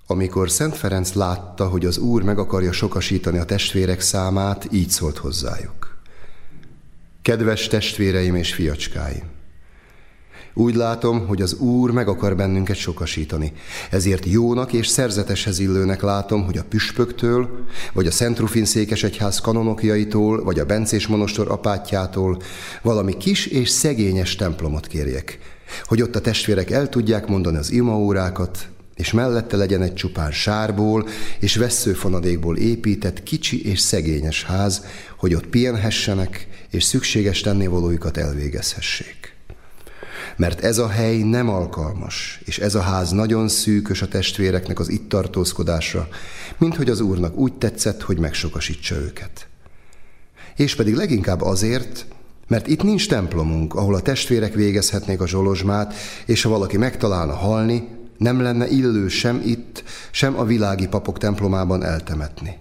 Amikor Szent Ferenc látta, hogy az Úr meg akarja sokasítani a testvérek számát, így szólt hozzájuk. Kedves testvéreim és fiacskáim! Úgy látom, hogy az Úr meg akar bennünket sokasítani. Ezért jónak és szerzeteshez illőnek látom, hogy a püspöktől, vagy a Szent Rufin székesegyház kanonokjaitól, vagy a bencés monostor apátjától valami kis és szegényes templomot kérjek, hogy ott a testvérek el tudják mondani az imaórákat, és mellette legyen egy csupán sárból és vesszőfonadékból épített kicsi és szegényes ház, hogy ott pihenhessenek, és szükséges tennivalójukat elvégezhessék. Mert ez a hely nem alkalmas, és ez a ház nagyon szűkös a testvéreknek az itt tartózkodásra, mint hogy az Úrnak úgy tetszett, hogy megsokasítsa őket. És pedig leginkább azért, mert itt nincs templomunk, ahol a testvérek végezhetnék a zsolozsmát, és ha valaki megtalálna halni, nem lenne illő sem itt, sem a világi papok templomában eltemetni.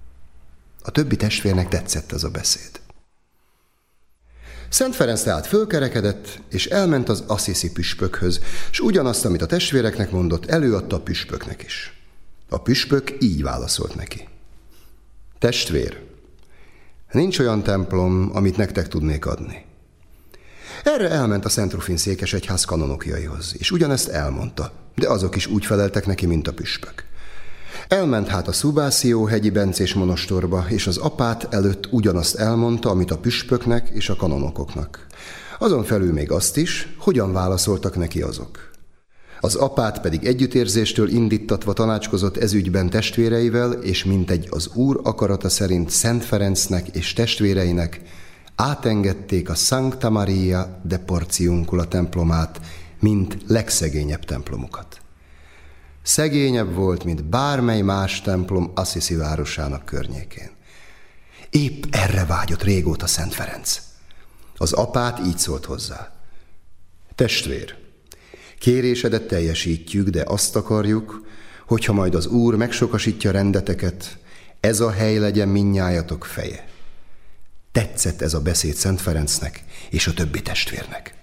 A többi testvérnek tetszett ez a beszéd. Szent Ferenc tehát fölkerekedett, és elment az assisi püspökhöz, és ugyanazt, amit a testvéreknek mondott, előadta a püspöknek is. A püspök így válaszolt neki. Testvér, nincs olyan templom, amit nektek tudnék adni. Erre elment a Szent Rufin székesegyház kanonokjaihoz, és ugyanezt elmondta, de azok is úgy feleltek neki, mint a püspök. Elment hát a Szubáció hegyi bencés monostorba, és az apát előtt ugyanazt elmondta, amit a püspöknek és a kanonokoknak. Azon felül még azt is, hogyan válaszoltak neki azok. Az apát pedig együttérzéstől indítatva tanácskozott ezügyben testvéreivel, és mintegy az Úr akarata szerint Szent Ferencnek és testvéreinek átengedték a Sancta Maria de Porciuncula templomát, mint legszegényebb templomukat. Szegényebb volt, mint bármely más templom Assisi városának környékén. Épp erre vágyott régóta Szent Ferenc. Az apát így szólt hozzá. Testvér, kérésedet teljesítjük, de azt akarjuk, hogyha majd az Úr megsokasítja rendeteket, ez a hely legyen mindnyájatok feje. Tetszett ez a beszéd Szent Ferencnek és a többi testvérnek.